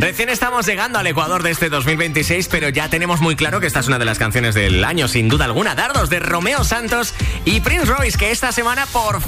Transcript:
Recién estamos llegando al Ecuador de este 2026, pero ya tenemos muy claro que esta es una de las canciones del año, sin duda alguna. Dardos, de Romeo Santos y Prince Royce, que esta semana por